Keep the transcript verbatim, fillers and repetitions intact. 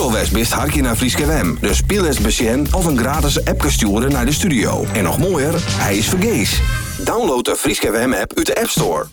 Oeralwest best harkje naar Frieske W M. Dus speel eens besjen of een gratis appje sturen naar de studio. En nog mooier, hij is vergees. Download de Frieske W M app uit de App Store.